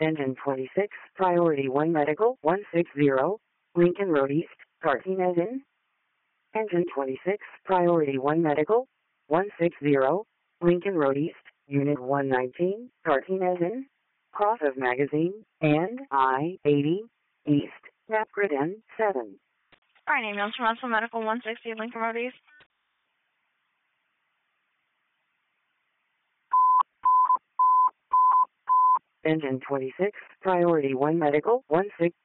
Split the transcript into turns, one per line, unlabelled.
Engine 26, Priority 1 Medical 160, Lincoln Road East, Cartagena in. Engine 26, Priority 1 Medical 160, Lincoln Road East, Unit 119, Cartagena in. Cross of Magazine, and I-80, East, Napgrid N7.
Alright, ambulance from Russell Medical 160, Lincoln Road East.
Engine 26, Priority 1 Medical 160.